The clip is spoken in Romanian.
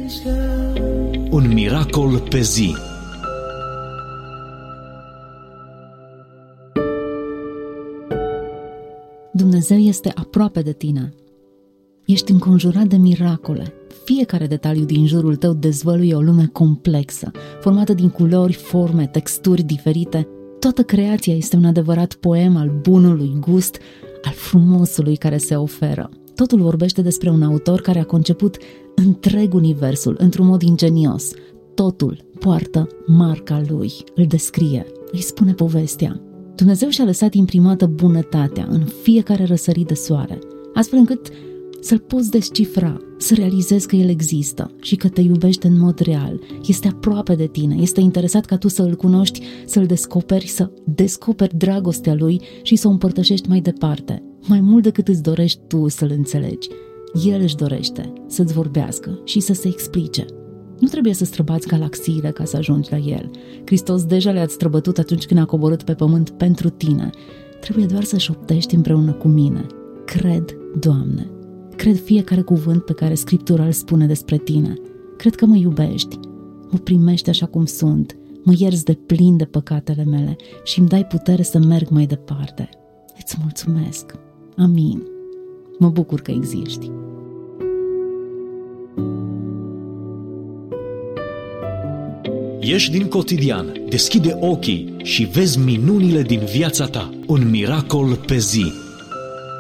Un miracol pe zi. Dumnezeu este aproape de tine. Ești înconjurat de miracole. Fiecare detaliu din jurul tău dezvăluie o lume complexă, formată din culori, forme, texturi diferite. Toată creația este un adevărat poem al bunului gust, al frumosului care se oferă. Totul vorbește despre un autor care a conceput întreg universul într-un mod ingenios. Totul poartă marca lui, îl descrie, îi spune povestea. Dumnezeu și-a lăsat imprimată bunătatea în fiecare răsărit de soare, astfel încât să-l poți descifra, să realizezi că el există și că te iubește în mod real, este aproape de tine, este interesat ca tu să îl cunoști, să-l descoperi, să descoperi dragostea lui și să o împărtășești mai departe, mai mult decât îți dorești tu să-l înțelegi. El își dorește să-ți vorbească și să se explice. Nu trebuie să străbați galaxiile ca să ajungi la el. Hristos deja le-a străbătut atunci când a coborât pe pământ pentru tine. Trebuie doar să șoptești împreună cu mine. Cred, Doamne. Cred fiecare cuvânt pe care Scriptura îl spune despre tine. Cred că mă iubești. Mă primești așa cum sunt. Mă ierți de plin de păcatele mele și îmi dai putere să merg mai departe. Îți mulțumesc. Amin. Mă bucur că existi. Ieși din cotidian, deschide ochii și vezi minunile din viața ta. Un miracol pe zi.